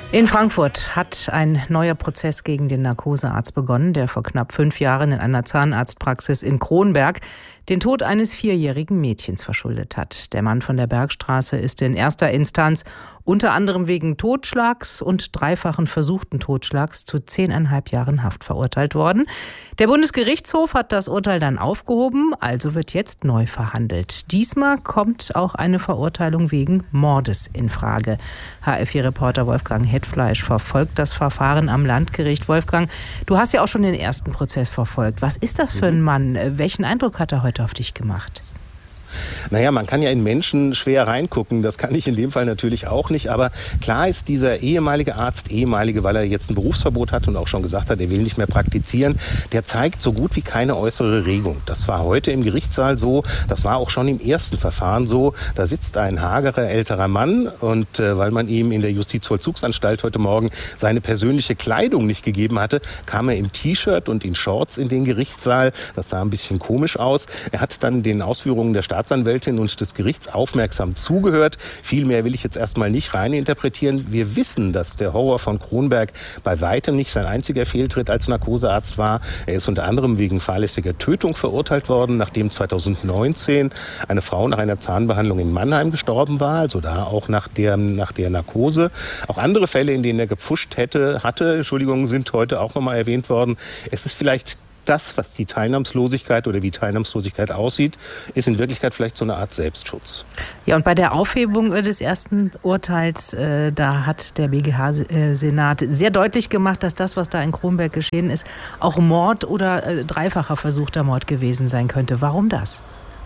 In Frankfurt hat ein neuer Prozess gegen den Narkosearzt begonnen, der vor knapp 5 Jahren in einer Zahnarztpraxis in Kronberg den Tod eines 4-jährigen Mädchens verschuldet hat. Der Mann von der Bergstraße ist in erster Instanz unter anderem wegen Totschlags und dreifachen versuchten Totschlags zu 10,5 Jahren Haft verurteilt worden. Der Bundesgerichtshof hat das Urteil dann aufgehoben, also wird jetzt neu verhandelt. Diesmal kommt auch eine Verurteilung wegen Mordes in Frage. HR4-Reporter Wolfgang Hetfleisch verfolgt das Verfahren am Landgericht. Wolfgang, du hast ja auch schon den ersten Prozess verfolgt. Was ist das für ein Mann? Welchen Eindruck hat er heute auf dich gemacht? Naja, man kann ja in Menschen schwer reingucken. Das kann ich in dem Fall natürlich auch nicht. Aber klar ist dieser ehemalige Arzt, weil er jetzt ein Berufsverbot hat und auch schon gesagt hat, er will nicht mehr praktizieren, der zeigt so gut wie keine äußere Regung. Das war heute im Gerichtssaal so. Das war auch schon im ersten Verfahren so. Da sitzt ein hagerer älterer Mann und weil man ihm in der Justizvollzugsanstalt heute Morgen seine persönliche Kleidung nicht gegeben hatte, kam er im T-Shirt und in Shorts in den Gerichtssaal. Das sah ein bisschen komisch aus. Er hat dann den Ausführungen der Staatsanwältin und des Gerichts aufmerksam zugehört. Viel mehr will ich jetzt erstmal nicht reininterpretieren. Wir wissen, dass der Horror von Kronberg bei weitem nicht sein einziger Fehltritt als Narkosearzt war. Er ist unter anderem wegen fahrlässiger Tötung verurteilt worden, nachdem 2019 eine Frau nach einer Zahnbehandlung in Mannheim gestorben war, also da auch nach der Narkose. Auch andere Fälle, in denen er gepfuscht hatte, sind heute auch nochmal erwähnt worden. Es ist vielleicht das, was die Teilnahmslosigkeit oder wie Teilnahmslosigkeit aussieht, ist in Wirklichkeit vielleicht so eine Art Selbstschutz. Ja, und bei der Aufhebung des ersten Urteils, da hat der BGH-Senat sehr deutlich gemacht, dass das, was da in Kronberg geschehen ist, auch Mord oder dreifacher versuchter Mord gewesen sein könnte. Warum das?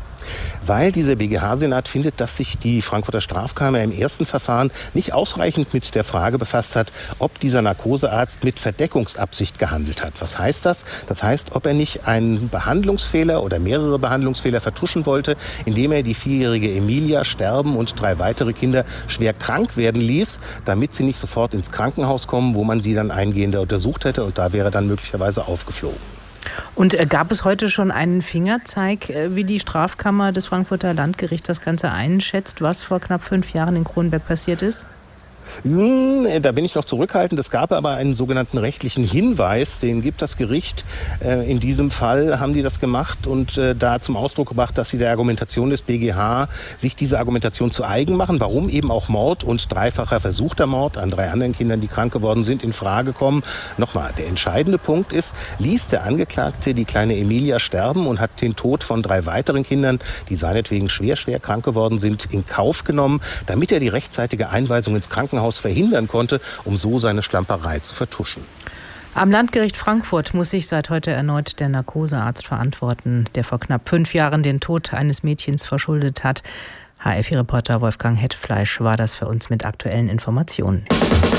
Weil dieser BGH-Senat findet, dass sich die Frankfurter Strafkammer im ersten Verfahren nicht ausreichend mit der Frage befasst hat, ob dieser Narkosearzt mit Verdeckungsabsicht gehandelt hat. Was heißt das? Das heißt, ob er nicht einen Behandlungsfehler oder mehrere Behandlungsfehler vertuschen wollte, indem er die 4-jährige Emilia sterben und 3 weitere Kinder schwer krank werden ließ, damit sie nicht sofort ins Krankenhaus kommen, wo man sie dann eingehender untersucht hätte, und da wäre dann möglicherweise aufgeflogen. Und gab es heute schon einen Fingerzeig, wie die Strafkammer des Frankfurter Landgerichts das Ganze einschätzt, was vor knapp 5 Jahren in Kronberg passiert ist? Da bin ich noch zurückhaltend. Es gab aber einen sogenannten rechtlichen Hinweis, den gibt das Gericht. In diesem Fall haben die das gemacht und da zum Ausdruck gebracht, dass sie der Argumentation des BGH sich diese Argumentation zu eigen machen, warum eben auch Mord und dreifacher versuchter Mord an 3 anderen Kindern, die krank geworden sind, in Frage kommen. Nochmal, der entscheidende Punkt ist, ließ der Angeklagte die kleine Emilia sterben und hat den Tod von 3 weiteren Kindern, die seinetwegen schwer krank geworden sind, in Kauf genommen, damit er die rechtzeitige Einweisung ins Krankenhaus verhindern konnte, um so seine Schlamperei zu vertuschen. Am Landgericht Frankfurt muss sich seit heute erneut der Narkosearzt verantworten, der vor knapp 5 Jahren den Tod eines Mädchens verschuldet hat. HR4-Reporter Wolfgang Hetfleisch war das für uns mit aktuellen Informationen.